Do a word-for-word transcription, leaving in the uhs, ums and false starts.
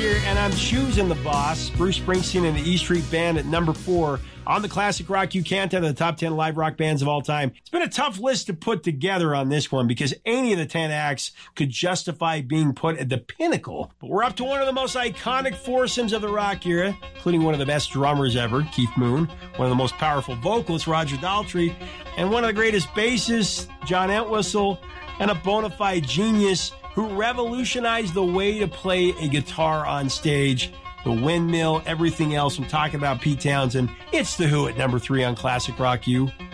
here, and I'm choosing the boss, Bruce Springsteen and the E Street Band at number four on the Classic Rock You Countdown to the top ten live rock bands of all time. It's been a tough list to put together on this one because any of the ten acts could justify being put at the pinnacle. But we're up to one of the most iconic foursomes of the rock era, including one of the best drummers ever, Keith Moon, one of the most powerful vocalists, Roger Daltrey, and one of the greatest bassists, John Entwistle, and a bona fide genius who revolutionized the way to play a guitar on stage. The windmill, everything else. I'm talking about Pete Townsend. It's The Who at number three on Classic Rock U.